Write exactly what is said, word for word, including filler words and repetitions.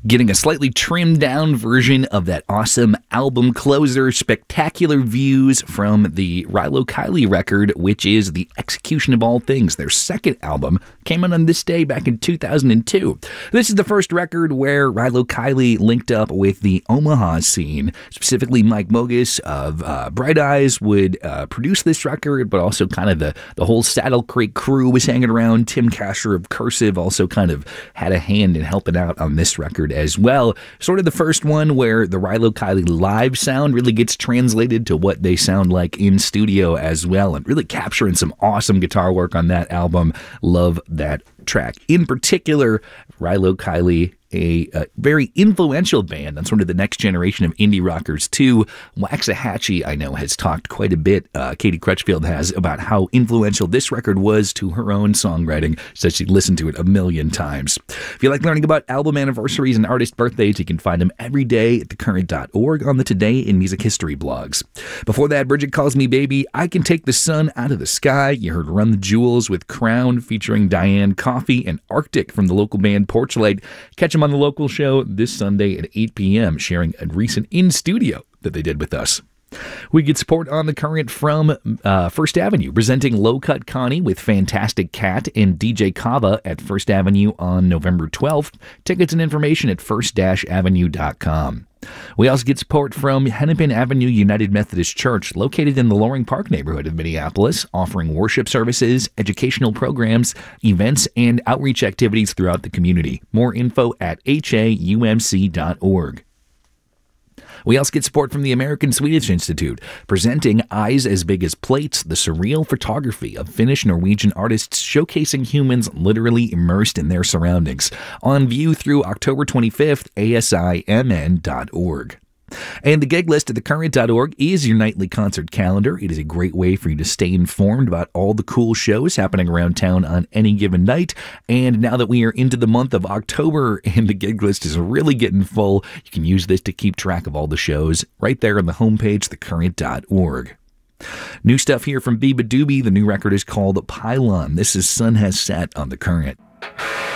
Getting a slightly trimmed down version of that awesome album closer, Spectacular Views from the Rilo Kiley record, which is The Execution of All Things. Their second album came out on this day back in two thousand two. This is the first record where Rilo Kiley linked up with the Omaha scene. Specifically, Mike Mogis of uh, Bright Eyes would uh, produce this record, but also kind of the, the whole Saddle Creek crew was hanging around. Tim Kasher of Cursive also kind of had a hand in helping out on this record as well. Sort of the first one where the Rilo Kiley live sound really gets translated to what they sound like in studio as well, and really capturing some awesome guitar work on that album. Love that track. In particular, Rilo Kiley, a, a very influential band on sort of the next generation of indie rockers too. Waxahachie, I know, has talked quite a bit, uh, Katie Crutchfield has, about how influential this record was to her own songwriting. Said she'd listened to it a million times. If you like learning about album anniversaries and artist birthdays, you can find them every day at the current dot org on the Today in Music History blogs. Before that, Bridget Calls Me Baby, I Can Take the Sun Out of the Sky. You heard Run the Jewels with Crown featuring Diane Coffey and Arctic from the local band Porchlight. Catch them on the local show this Sunday at eight p.m., sharing a recent in-studio that they did with us. We get support on the current from uh, First Avenue, presenting Low Cut Connie with Fantastic Cat and D J Kava at First Avenue on November twelfth. Tickets and information at first avenue dot com. We also get support from Hennepin Avenue United Methodist Church, located in the Loring Park neighborhood of Minneapolis, offering worship services, educational programs, events, and outreach activities throughout the community. More info at h a u m c dot org. We also get support from the American Swedish Institute, presenting Eyes as Big as Plates, the surreal photography of Finnish Norwegian artists showcasing humans literally immersed in their surroundings. On view through October twenty-fifth, a s i m n dot org. And the gig list at the current dot org is your nightly concert calendar. It is a great way for you to stay informed about all the cool shows happening around town on any given night. And now that we are into the month of October and the gig list is really getting full, you can use this to keep track of all the shows right there on the homepage, the current dot org. New stuff here from Biba Doobie. The new record is called Pylon. This is Sun Has Set on The Current.